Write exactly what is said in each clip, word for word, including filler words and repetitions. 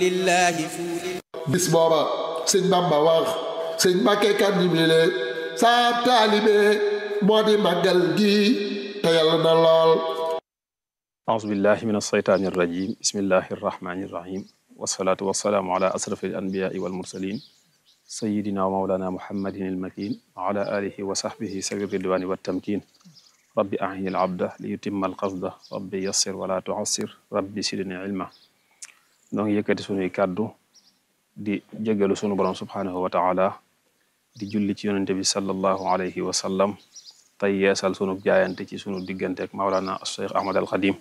bis booba sëñ Bamba wax sëñ Mbàkke Kanni bile saab taalibe moo di màggal gi te yàlla na lool. أعوذ بالله من الشيطان الرجيم بسم الله الرحمن الرحيم والصلاة والسلام على أشرف الأنبياء والمرسلين سيدنا ومولانا محمد المكين وعلى آله وصحبه سبيل الرضوان والتمكين ربي أعين العبد ليتم القصد ربي يسر ولا تعسر ربي سيدني علما. donc yëkkati sunuy kàddu di jégalu sunu borom subhanahu wa taala di julli ci yonente bi sallallahu alayhi wa sallam tey yeesal sunu jaayante ci sunu diggante ak Mawlana Cheikh Ahmad al Khadim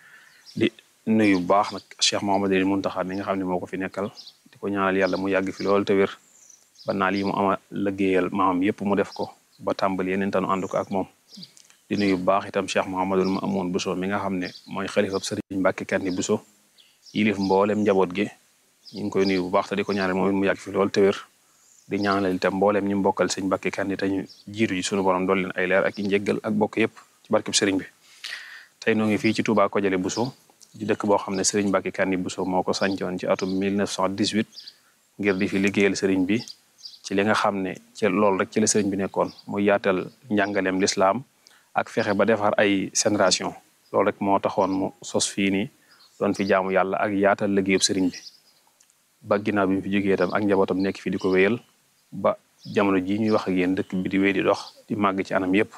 di nuyu bu baax nag Cheikh Mouhamadul Muntaxa mi nga xam ne moo ko fi nekkal di ko ñaanal yàlla mu yàgg fi lool te wér ba naal yi mu ama liggéeyal maam yépp mu def ko ba tàmbali yeneen tanu ànd ko ak moom. di nuyu bu baax itam Cheikh Mouhamadul Mamoun Bousso mi nga xam ne mooy xalifab Sëriñ Mbàkke Kanni Bousso yilif mboolem njaboot gi ñu ngi koy nuyu bu baax te di ko ñaanal moom mu yàgg fi lool te wér di ñaanal itam mboolem ñu mbokkal sëñ Mbàkke Kanni te ñu jiitu ji sunu borom dool leen ay leer ak i njéggal ak bokk yépp ci barkeb sëriñ bi. tey noo ngi fii ci Touba Kodialé Bousso di dëkk boo xam ne sëriñ Mbàkke Kanni Bousso moo ko sancoon ci atum mille neuf cent dix-huit ngir di fi liggéeyal sëriñ bi ci li nga xam ne ci loolu rek ci la sëriñ bi nekkoon muy yaatal njàngaleem lislaam ak fexe ba defar ay génération loolu rek moo taxoon mu sos fii nii doon fi jaamu yàlla ak yaatal liggéeyub sëriñ bi ba ginnaaw bi mu fi jógee itam ak njabootam nekk fi di ko wéyal ba jamono ji ñuy wax ak yéen dëkk bi di wéy di dox di màgg ci anam yépp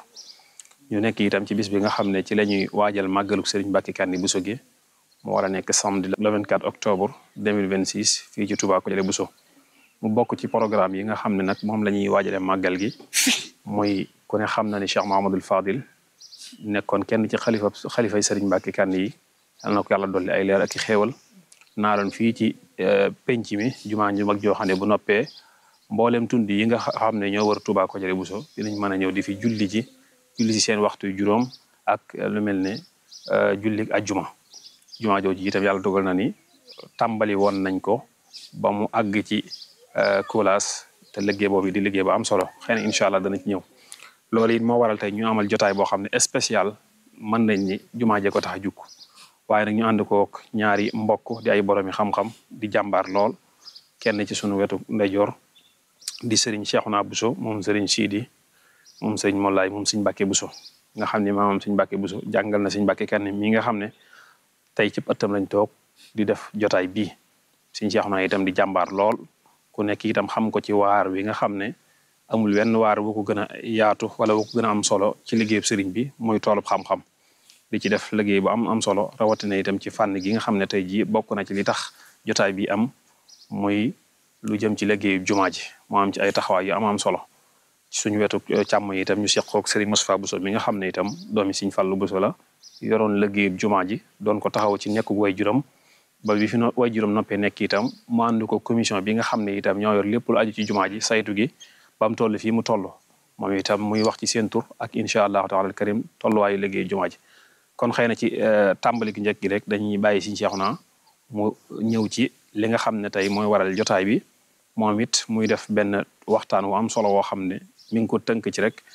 ñu nekk itam ci bis bi nga xam ne ci la ñuy waajal màggaluk sëriñ Mbàkke Kanni Bousso gi mu war a nekk samedi le vingt-quatre octobre deux mille vingt-six fii ci Touba Kodialé Bousso mu bokk ci programme yi nga xam ne nag moom la ñuy waajale màggal gi muy ku ne xam na ni Cheikh Mahamadul Fadil nekkoon kenn ci xalifa xalifay sëriñ Mbàkke Kanni yi yal na ko yàlla dolli ay leer ak i xéewal naaloon fii ci penc mi jumaa ju mag joo xam ne bu noppee mboolem tund yi nga xam ne ñoo war Touba Kodialé Bousso dinañ mën a ñëw di fi julli ji julli ci seen waxtu juróom ak lu mel ne julli ajjuma jumaa jooju itam yàlla dogal na ni tàmbali woon nañ ko ba mu àgg ci kulaas te liggéey boobu di liggéey ba am solo xëy na incha allah dana ci ñëw loolu it moo waral tey ñu amal jotaay boo xam ne spécial mën nañ ni jumaa jee ko tax a jukk waaye nag ñu ànd kook ñaari mbokk di ay boroomi xam-xam di jàmbaar lool kenn ci sunu wetu ndeyjoor di sëriñ Cheikhouna Bousso moom sëriñ Sidi moom sëriñ Mollaay moom sëriñ Mbàkke Bousso nga xam ne maamam sëriñ Mbàkke Bousso jàngal na sëriñ Mbàkke Kanni mi nga xam ne tey ci ëttam lañ toog di def jotaay bii sëriñ Cheikhouna itam di jàmbaar lool ku nekk itam xam ko ci waar wi nga xam ne amul wenn waar bu ko gën a yaatu wala bu ko gën a am solo ci liggéeyub sëriñ bi muy toolub xam-xam di ci def liggéey bu am am solo rawatina itam ci fànn gi nga xam ne tey jii bokk na ci li tax jotaay bi am muy lu jëm ci liggéeyu jumaa ji moo am ci ay taxawaay yu am am solo ci suñu wetu càmm yi itam ñu seqoog Serigne Moustapha Bousso mi nga xam ne itam doomi Serigne Fallou Bousso la yoroon liggéeyu jumaa ji doon ko taxaw ci nekk way juróom ba bi fi way juróom noppee nekk itam mu ànd ko commission bi nga xam ne itam ñoo yor lépp lu aju ci jumaa ji saytu gi ba mu toll fii mu toll moom itam muy wax ci seen tur ak incha allahu taala al karim tolluwaayu liggéeyu jumaa ji kon xëy na ci tàmbali gi njëkk gi rek dañuy bàyyi Serigne Cheikhouna mu ñëw ci li nga xam ne tey mooy waral jotaay bi moom it muy def benn waxtaan wu am solo woo xam ne mi ngi ko tënk ci rek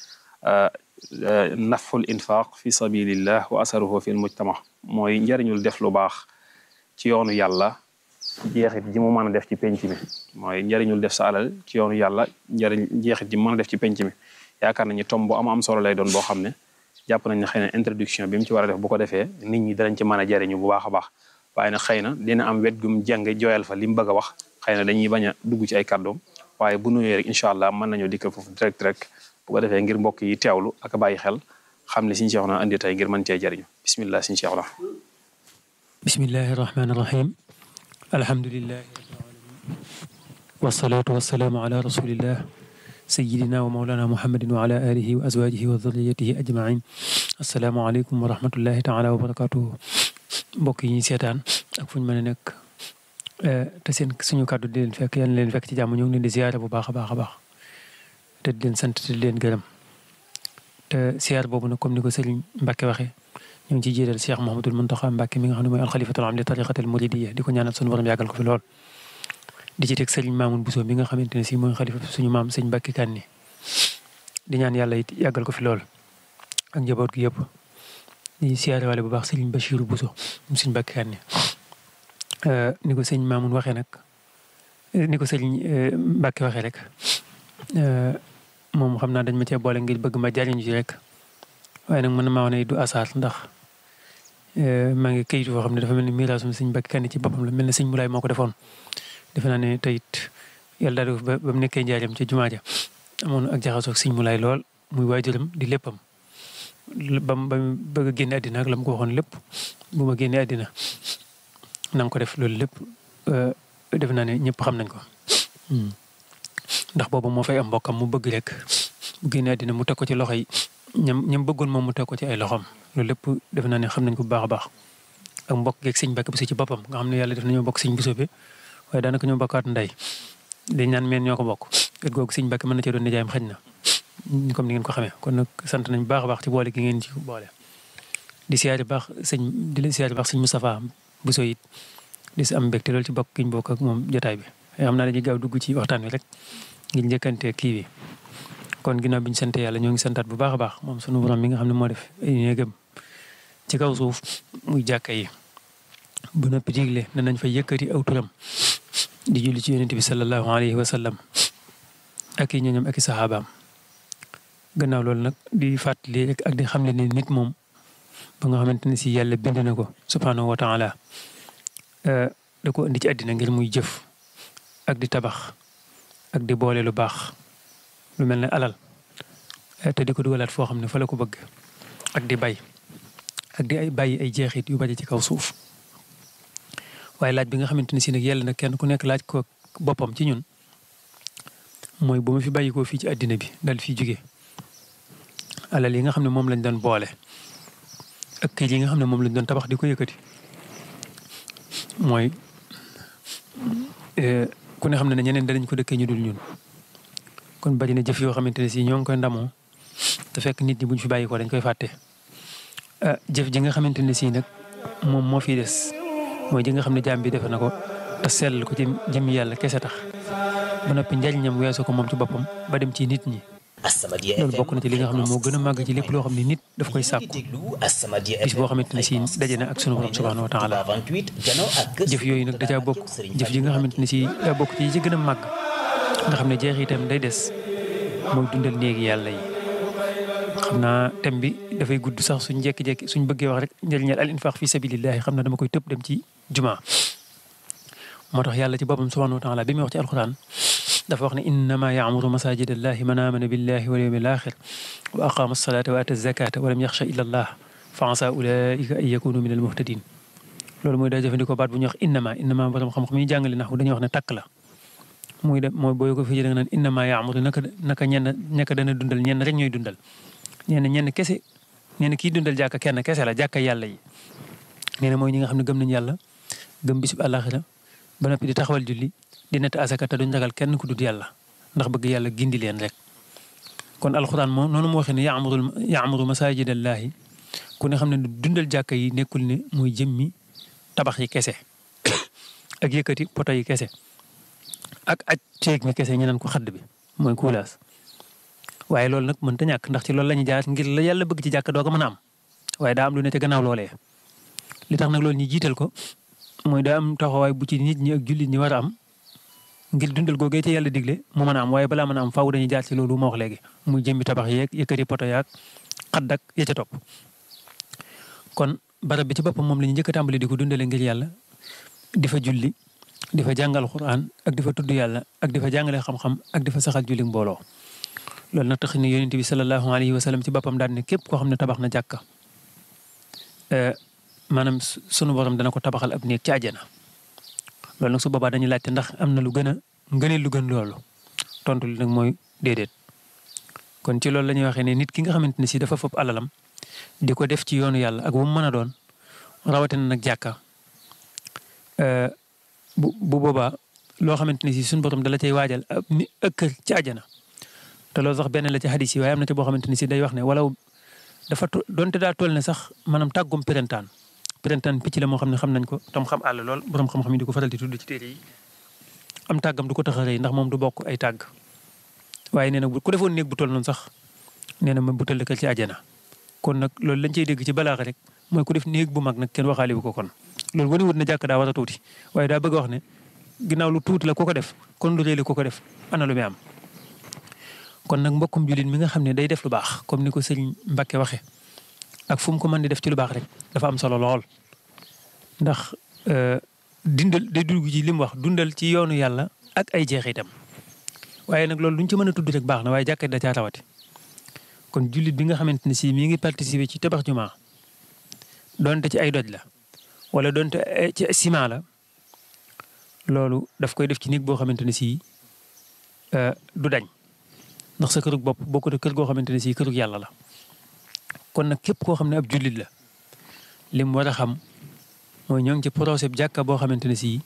naful infaq fi sabilillah wa asaruhu fi mujtama mooy njariñul def lu baax ci yoonu yàlla jeexit ji mu mën a def ci penc mi mooy njariñul def sa alal ci yoonu yàlla njariñ jeexit ji mu mën a def ci penc mi yaakaar nañu tom bu am am solo lay doon boo xam ne jàpp nañ ne xëy na introduction bi mu ci war a def bu ko defee nit ñi danañ ci mën a jariñu bu baax a baax waaye nag xëy na dina am wet gum jàng jooyal fa li mu bëgg a wax xëy na dañuy bañ a dugg ci ay kàddoom waaye bu nuyee rek incha allah mën nañoo dikkal foofu direct rek bu ko defee ngir mbokk yi teewlu ak bàyyi xel xam ne Serigne Cheikhouna andi tey ngir mën cee jariñu bismillah Serigne Cheikhouna bismillahi rahmani rahim alhamdulillahi rabbil alamin wassalatu wassalamu ala rasulillah sayyidina wa mawlana muhammadin wa ala alihi wa azwajihi wa dhurriyyatihi ajma'in assalaamu aleykum wa rahmatullahi taala wa barakatuhu mbokk yi ñuy seetaan ak fu ñu mën a nekk te seen suñu kàddu di leen fekk yal leen fekk ci jàmm ñu ngi leen di ziyaare bu baax a baax a baax te di leen sant te di leen gërëm te ziyaar boobu nag comme ni ko Serigne Mbacke waxee ñu ngi ciy jiital Cheikh Mouhamadoul Mountakha Mbacke mi nga xam ne mooy alxalifatul aam li tariqatil muridiyya di ko ñaanal suñu borom yàggal ko fi lool di ci teg Serigne Mamoun Bousso mi nga xamante ne si mooy xalifa suñu maam Serigne Mbacke Kanni di ñaan yàlla it yàggal ko fi lool ak njaboot gi yëpp di siyaare waale bu baax Serigne Bachirou Bousso mu Serigne Mbacke Kanni ni ko sëñ Mamoun waxee nag ni ko sëñ Mbacke waxee rek moom xam naa dañ ma cee boole ngir bëgg ma jariñu ci rek waaye nag mën na maa wax ne du asaar ndax maa ngi kayitu foo xam ne dafa mel ni miraasum sëñ Mbacke Kanni ci boppam la mel ne sëñ Moulay moo ko defoon. defe naa ne teyit yàlla daal ba ba mu nekkee njaareem ca jumaa ja amoon ak jaxasoo ak sëñ Moulay lool muy waajuram di léppam ba mu ba mu bëgg a génne àddina ak la mu ko waxoon lépp bu ma génnee àddina na nga ko def loolu lépp defe naa ne ñëpp xam nañ ko. ndax boobu moo fay am mbokkam mu bëgg rek bu génnee àddina mu teg ko ci loxo yi ñam ñam bëggoon moom mu teg ko ci ay loxoom loolu lépp defe naa ne xam nañ ko bu baax a baax. ak mbokk geeg sëñ Mbacke Bousso ci boppam nga xam ne yàlla def nañoo bokk sëñ Bousso bi waaye daanaka ñoo bokkaat ndey di ñaan meen ñoo ko bokk kër googu sëñ Mbacke mën na cee doon nijaayam xëj na comme ni ngeen ko xamee kon nag sant nañ baax a baax ci boole gi ngeen ci boole. di siyaare baax sëñ di la siyaare baax sëñ Moustapha Bousso it di si am mbégte loolu ci bokk gi ñu bokk ak moom jotaay bi xam naa dañuy gaaw dugg ci waxtaan wi rek ngir njëkkante kii bi. kon ginnaaw bi ñu sant yàlla ñoo ngi santaat bu baax a baax moom sunu borom mi nga xam ne moo def ay néegam ci kaw suuf muy jàkka yi bu noppi digle danañ fa yëkkati aw turam di julli ci yonent bi sallallahu alayhi wa sallam ak i ñoñam ak i saxaabaam gannaaw loolu nag di fàttali rek ak di xam ne ni nit moom ba nga xamante ne si yàlla bind na ko subhanahu wa taala da ko indi ci àddina ngir muy jëf ak di tabax ak di boole lu baax lu mel ne alal te di ko dugalaat foo xam ne fa la ko bëgg ak di bay ak di ay bàyyi ay jeexit yu baje ci kaw suuf waaye laaj bi nga xamante ne si nag yàlla nag kenn ku nekk laaj ko boppam ci ñun mooy bu ma fi bàyyi ko fii ci àddina bi dal fii jóge alal yi nga xam ne moom lañ doon boole ak kër yi nga xam ne moom lañ doon tabax di ko yëkkati mooy ku ne xam ne ne ñeneen danañ ko dëkkee ñu dul ñun kon bari na jëf yoo xamante ne si ñoo ngi koy ndamoo te fekk nit ñi buñ fi bàyyi ko dañ koy fàtte jëf ji nga xamante ne si nag moom moo fi des mooy ji nga xam ne jaam bi defe na ko te sell ko ci jëmmi yàlla kese tax ba noppi njariñam weesu ko moom ci boppam ba dem ci nit ñi loolu bokk na ci li nga xam ne moo gën a màgg ci lépp loo xam ne nit daf koy sàkku bis boo xamante ne si daje na ak sunu borom subhanahu wa taala jëf yooyu nag da caa bokk jëf ji nga xamante ne si daa bokk ci yi ci gën a màgg nga xam ne jeex itam day des mooy dundal néegi yàlla yi xam naa thème bi dafay gudd sax suñ jekki-jekki suñ bëggee wax rek njëriñal al infaq fi sabilillahi xam naa dama koy tëb dem ci jumaa moo tax yàlla ci boppam subhanahu wa taala bi muy wax ci alquran dafa wax ne innama yaamuru masajida allahi man amana billahi wal yawmil axir wa aqama alsalata wa ata zakata wa lam yaxsha illa allah fa asa ulaika an yakunu min al muhtadin loolu mooy daa jëfandikoo baat bu ñuy wax innama innama borom xam-xam yi jàngale nax dañuy wax ne takk la muy de mooy booy ko fii da nga naan innama yaamuru naka naka ñenn ñaka dana dundal ñenn rek ñooy dundal ñenn ñenn kese ñenn kii dundal jàkka kenn kese la jàkka yàlla yi nee na mooy ñi nga xam ne gëm nañ yàlla gëm bisub àllaaxira ba noppi di taxawal julli di natt asaka te duñ ragal kenn ku dul yàlla ndax bëgg yàlla gindi leen rek kon alxuraan moom noonu mu waxee ne yaamuru yaamuru masaajidallahi ku ne xam ne dundal jàkka yi nekkul ne muy jëmmi tabax yi kese ak yëkkati poto yi kese ak aj ceeg mi kese ñu naan ko xadd bi mooy kuulaas waaye loolu nag mënta ñàkk ndax ci loolu la ñuy jaar ngir la yàlla bëgg ci jàkka doo ko mën a am waaye daa am lu ne te gannaaw loolee li tax nag loolu ñu jiital ko mooy daa am taxawaay bu ci nit ñi ak jullit ñi war a am ngir dundal googee ci yàlla digle mu mën a am waaye balaa mën a am faaw dañuy jaar ci loolu ma wax léegi muy jëmmi tabax yeeg yëkkati poto yaag xadd ak ya ca topp kon barab bi ci boppam moom la ñu njëkk a tàmbali di ko dundale ngir yàlla di fa julli di fa jàngal Alxuraan ak di fa tudd yàlla ak di fa jàngale xam-xam ak di fa saxal julli mbooloo loolu nag tax ne yonent bi sallallahu alayhi wa sallam ci boppam daal ne képp koo xam ne tabax na jàkka maanaam sunu borom dana ko tabaxal ab néeg ci àjjana loolu nag su boobaa dañuy laajte ndax am na lu gën a ngëneel lu gën loolu tontu li nag mooy déedéet kon ci loolu la ñuy waxee ne nit ki nga xamante ne si dafa fopp alalam di ko def ci yoonu yàlla ak bu mu mën a doon rawatina nag jàkka bu bu boobaa loo xamante ne si suñu borom dala cay waajal ab ni ak kër ci àjjana te loolu sax benn la ci hadis yi waaye am na ci boo xamante ne si day wax ne wala dafa donte daa toll ne sax maanaam tàggum pirentaan pirentaan picc la moo xam ne xam nañ ko tam xam àll lool borom xam-xam yi di ko faral di tudd ci téere yi am tàggam du ko tax a rëy ndax moom du bokk ay tàgg waaye nee na ku defoon néeg bu toll noonu sax nee na ma bu tëll kër ci àjjana kon nag loolu lañ cey dégg ci balaaxa rek mooy ku def néeg bu mag nag kenn waxaale wu ko kon loolu wane wut na jàkk daa war a tuuti waaye daa bëgg a wax ne ginnaaw lu tuuti la ku ko def kon lu rëy la ku ko def ana lu muy am. kon nag mbokkum jullit mi nga xam ne day def lu baax comme ni ko sëriñ Mbacke waxee ak fu mu ko mën di def ci lu baax rek dafa am solo lool ndax dindal day dugg ci li mu wax dundal ci yoonu yàlla ak ay jeexitam waaye nag loolu luñ ci mën a tudd rek baax na waaye jàkka da caa rawati kon jullit bi nga xamante ne si mi ngi participer ci tabax jumaa donte ci ay doj la wala donte ci ciment la loolu daf koy def ci néeg boo xamante ne si du dañ ndax sa kërug bopp bokkut ak kër goo xamante ne si kërug yàlla la. kon nag képp koo xam ne ab jullit la li mu war a xam mooy ñoo ngi ci projet bi jàkka boo xamante ne si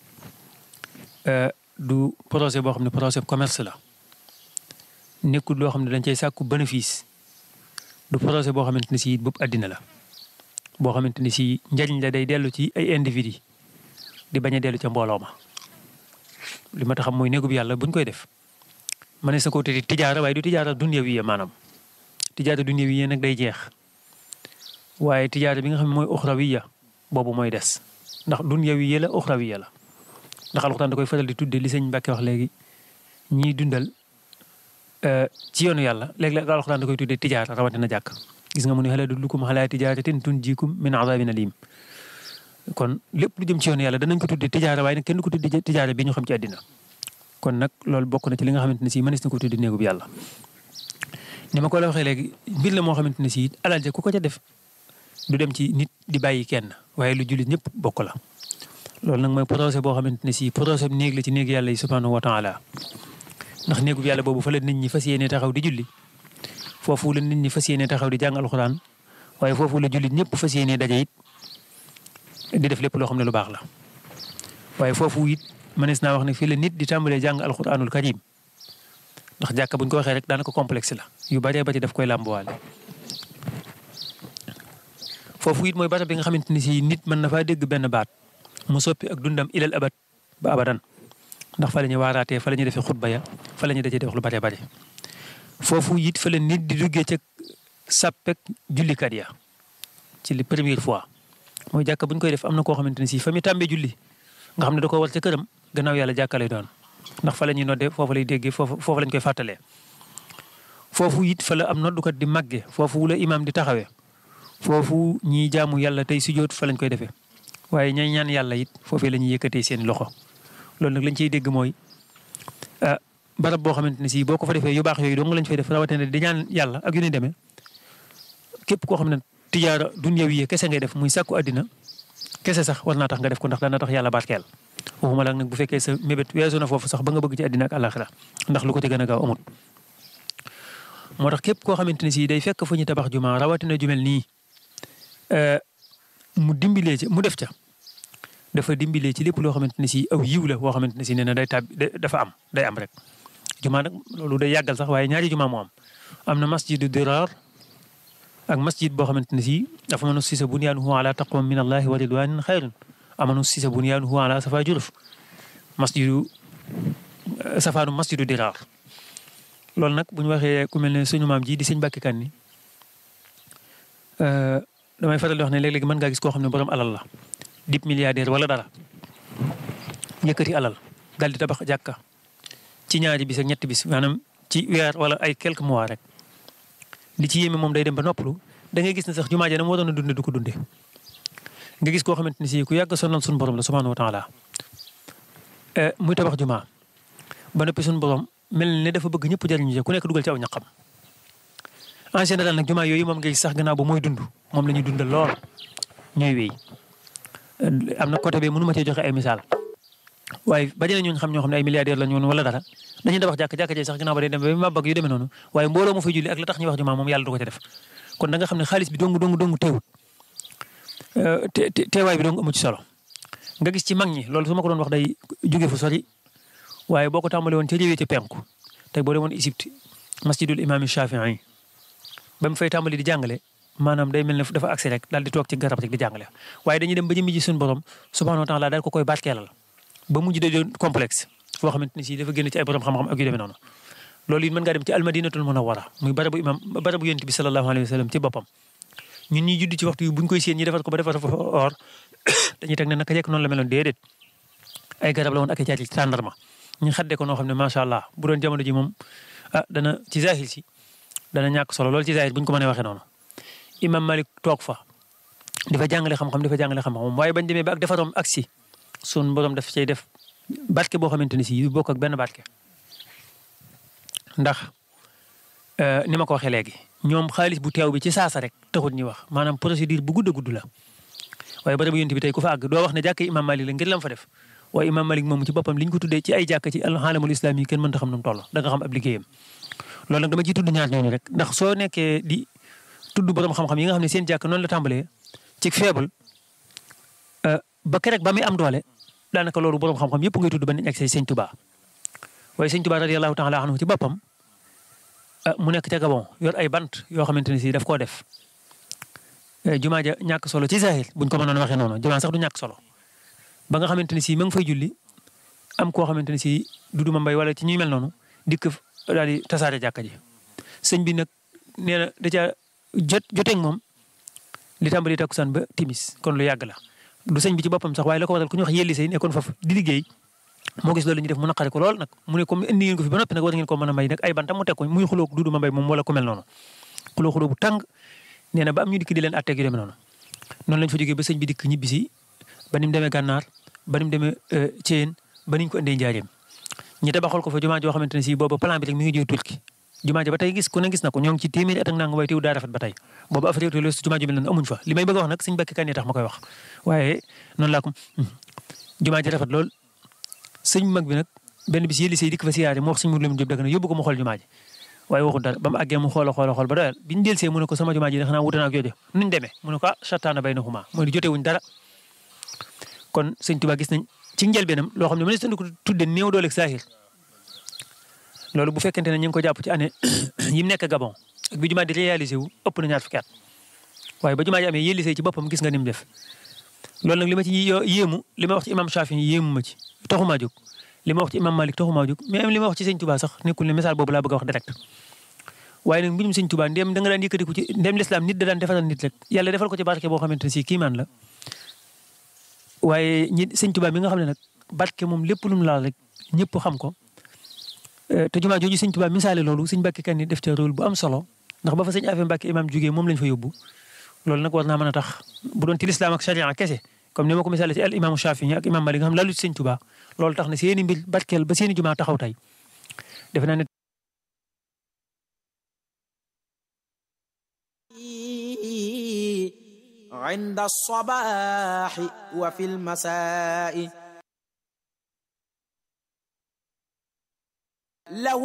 du projet boo xam ne projet commerce la nekkul loo xam ne dañ cay sàkku bénéfice du projet boo xamante ne si bopp àddina la boo xamante ne si njariñ la day dellu ci ay individu di bañ a dellu ca mbooloo ma li ma tax xam mooy néegub yàlla buñ koy def ma ne sa ko tëddee tijaara waaye du tijaara dunyawiya maanaam tijaara dunyawiya nag day jeex waaye tijaara bi nga xam ne mooy uxrawiya boobu mooy des ndax dunyawiya la uxrawiya la ndax alxuraan da koy faral di tudde li sëñ Mbàkke wax léegi ñiy dundal ci yoonu yàlla léeg-léeg alxuraan da koy tuddee tijaara rawatina jàkk gis nga mu ne hal adullukum alaa tijaaratin tunjiikum min azaabin aliim kon lépp lu jëm ci yoonu yàlla danañ ko tuddee tijaara waaye nag kenn du ko tuddee tijaara bi ñu xam ci àddina kon nag loolu bokk na ci li nga xamante ne si mënees na ko tuddee néegub yàlla ni ma ko la waxee léegi mbir la moo xamante ne si alal ja ku ko ca def du dem ci nit di bàyyi kenn waaye lu jullit ñëpp bokk la loolu nag mooy projet boo xamante ne si projet néeg la ci néeg yàlla yi subhanahu wa taala ndax néegub yàlla boobu fa la nit ñi fas yéene taxaw di julli foofu la nit ñi fas yéene taxaw di jàng alxuraan waaye foofu la jullit ñëpp fas yéene daje it di def lépp loo xam ne lu baax la waaye foofu it mënees naa wax ne fii la nit di tàmbalee jàng alxuraanul karim ndax jàkka buñ ko waxee rek daanaka complexe la yu baree ba ci daf koy làmbuwaale foofu it mooy barab bi nga xamante ni si nit mën na faa dégg benn baat mu soppi ak dundam ilal abad ba abadan ndax fa la ñuy waaraatee fa la ñuy defee xutba ya fa la ñuy dajee di wax lu baree bari foofu it fa la nit di duggee ca sàppek jullikat ya ci li première fois mooy jàkka bu ñu koy def am na koo xamante ne si fa muy tàmbee julli nga xam ne da koo war ca këram gannaaw yàlla jàkka lay doon ndax fa la ñuy noddee foofu lay déggee foofu foofu lañ koy fàttalee foofu it fa la am noddukat di màggee foofu la imaam di taxawee foofu ñiy jaamu yàlla tey sujjóot fa lañ koy defee waaye ñay ñaan yàlla it foofee la ñuy yëkkatee seen loxo loolu nag lañ ciy dégg mooy ah barab boo xamante ne si boo ko fa defee yu baax yooyu dong lañ fay def rawatina di ñaan yàlla ak yu ni demee képp koo xam ne tijaara dunyawiya kese ngay def muy sàkku àddina kese sax war naa tax nga def ko ndax dana tax yàlla barkeel waxuma la nag bu fekkee sa mébét weesu na foofu sax ba nga bëgg ci àddina ak àllaaxira ndax lu ko ci gën a gaaw amut moo tax képp koo xamante ne si day fekk fu ñu tabax juma rawatina jumel nii mu dimbilee ci mu def ca dafa dimbilee ci lépp loo xamante ne si aw yiw la boo xamante ne si nee na day tab dafa am day am rek juma nag loolu day yàggal sax waaye ñaari juma moo am am na masjidu dirar ak masjid boo xamante ne si dafa mën a sisa bunyaanuhu ala taqwa min allahi wa ridwanin xayrun amanu sisa bunyaanuhu ala safa juruf masjidu safaanu masjidu dirar loolu nag bu ñu waxee ku mel ne suñu maam ji di sëñ Mbàkke Kanni damay faral di wax ne léeg-léeg mën ngaa gis koo xam ne borom alal la dip milliardaire wala dara yëkkati alal daal di tabax jàkka ci ñaari bis ak ñetti bis maanaam ci weer wala ay quelques mois rek li ci yéeme moom day dem ba noppalu da ngay gis ne sax jumaa ja na moo doon a dunde du ko dunde nga gis koo xamante ne si ku yàgg sonal suñu borom la subhanahu wa taala muy tabax jumaa ba noppi suñu borom mel ne dafa bëgg ñëpp jariñu ku nekk dugal ci aw ñaqam en général nag jumaa yooyu moom nga gis sax gannaaw ba mooy dund moom la ñuy dundal lool ñooy wéy am na côté bi mënu ma cee joxe ay misaal waaye ba dina ñooñu xam ñoo xam ne ay milliardaires la ñu woon wala dara dañuy tabax jàkk jàkk jee sax gannaaw ba day dem ba ma bëgg yu demee noonu waaye mbooloo mu fay julli ak la tax ñuy wax jumaa moom yàlla du ko ca def kon da nga xam ne xaalis bi dong dong dong teewut te teewaay bi dong amu ci solo nga gis ci mag ñi loolu su ma ko doon wax day jóge fu sori waaye boo ko tàmbalee woon ca réew ci penku tey boo demoon Égypte masjidul imam Shafii ba mu fay tàmbali di jàngale maanaam day mel ne dafa agsi rek daal di toog ci garab rek di jàngale waaye dañuy dem ba jëmmi ji suñu borom subhanahu wa taala daal ko koy barkeelal ba mujj de doon complexe foo xamante ni si dafa génn ci ay borom xam-xam ak yu demee noonu loolu it mën ngaa dem ci almadinatul munawwara muy barabu imam barabu yonent bi sallallahu alayhi wa sallam ci boppam ñun ñuy judd ci waxtu yi buñ koy séen ñi defar ko ba defar fa or dañuy teg ne naka jekk noonu la meloon déedéet ay garab la woon ak i caati tàndarma ñu xaddee ko noo xam ne macha allah bu doon jamono ji moom ah dana ci zahir si dana ñàkk solo loolu ci zahir bu ñu ko mënee waxee noonu. imam Malik toog fa di fa jàngale xam-xam di fa jàngale xam-xam waaye bañ demee ba ak defaroom ak si sun borom daf cay def barke boo xamante ne si yu bokk ak benn barke. ndax ni ma ko waxee léegi ñoom xaalis bu teew bi ci saasa rek taxut ñuy wax maanaam procédure bu gudd a gudd la waaye barabu yonent bi tey ku fa àgg doo wax ne jàkk imam Malik la ngir lam fa def waaye imam Malik moom ci boppam li ñu ko tuddee ci ay jàkk ci alamul islam yi kenn mënta xam nu mu toll da nga xam ab liggéeyam. loolu nag dama ciy tudd ñaar ñooñu rek ndax soo nekkee di tudd borom xam-xam yi nga xam ne seen jàkk noonu la tàmbalee ci faible ba kerek ba muy am doole daanaka loolu borom xam-xam yëpp ngay tudd ba nañ ak say sëñ Tuubaa waaye sëñ Tuubaa radiyallahu taala anhu ci boppam mu nekk ca Gabon yor ay bant yoo xamante ne si daf koo def jumaa ja ñàkk solo ci zahir buñ ko mënoon waxee noonu jumaa sax du ñàkk solo ba nga xamante ne si ma nga fay julli am koo xamante ne si duduma mbay wala ci ñuy mel noonu dikk daal di tasaare jàkka ji sëñ bi nag nee na da caa jot joteeg moom li tàmbali takkusaan ba timis kon lu yàgg la du sëñ bi ci boppam sax waaye la ko waral ku ñu wax yelli say nekkoon foofu di liggéey moo gis loolu ñu def mu naqari ko lool nag mu ne comme indi ngeen ko fi ba noppi nag war ngeen ko mën a may nag ay bantam mu teg ko muy xuloo duduma mbay moom wala ku mel noonu xuloo xuloo bu tàng nee na ba am ñu dikk di leen atteeg yu demee noonu noonu lañ fa jógee ba sëñ bi dikk ñibbisi ba ni mu demee gànnaar ba ni mu demee Thièyeen ba niñ ko indee njaareem ñi tabaxal ko fa jumaa joo xamante ne si boobu plan bi rek mi ngi jóge Turki jumaa ja ba tey gis ku ne gis na ko ñoo ngi ci téeméeri at ak nangam waaye teew daa rafet ba tey boobu affaire yi jumaa ju mel noonu amuñ fa li may bëgg a wax nag sëñ Bakki Kan tax ma koy wax waaye noonu laa ko jumaa ji rafet lool sëñ mag bi nag benn bis yëli say dikk fa siyaare mu wax sëñ Mourou Lamine Diop Dagana yóbbu ko mu xool jumaa ji waaye waxul dara ba mu àggee mu xool xool xool ba doyal biñu delsee mu ne ko sama jumaa ji xanaa wuute na ak jooju nuñ demee mu ne ko ah chataana baynahuma mooy di jote wuñ dara kon sëñ Tuubaa gis nañ ci njëlbeenam loo xam ne mënees na ko tudde néew dooleeg saahir loolu bu fekkente ne ñu ngi ko jàpp ci année yi mu nekk Gabon ak bi jumaa di réalisé wu ëpp na ñaar fukki at waaye ba jumaa ji amee yëli say ci boppam gis nga ni mu def loolu nag li ma ci yéemu li ma wax ci imam Shafi'i yéemu ma ci taxumaa jóg li ma wax ci imam Malik taxumaa jóg même li ma wax ci sëñ Tuubaa sax nekkul ne message boobu laa bëgg a wax direct waaye nag mbirum sëñ Tuubaa ndéem da nga daan yëkkatiku ci ndéem l'islam nit da daan defaral nit rek yàlla defal ko ci barke boo xamante ne si kiimaan la waaye ñi sëñ Tuubaa mi nga xam ne nag barke moom lépp lu mu laal rek ñëpp xam ko te jumaa jooju sëñ Tuubaa misaale loolu sëñ Bakki Kan def ca rôle bu am solo ndax ba fa sëñ Afe Mbàkke imam jógee moom lañ fa yóbbu loolu nag war naa mën a tax bu doon ci lislaam ak sharia kese comme ni ma ko misaale ci al imaamu Shaafi'i ak imam Malik nga xam laalu ci sëñ Tuubaa loolu tax na seeni mbir barkeel ba seeni jumaa taxaw tey defe naa ne عند الصباح وفي المساء له